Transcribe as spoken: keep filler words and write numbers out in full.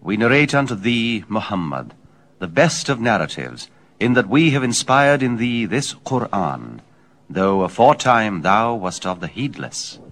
we narrate unto thee, Muhammad, the best of narratives, in that we have inspired in thee this Qur'an, though aforetime thou wast of the heedless.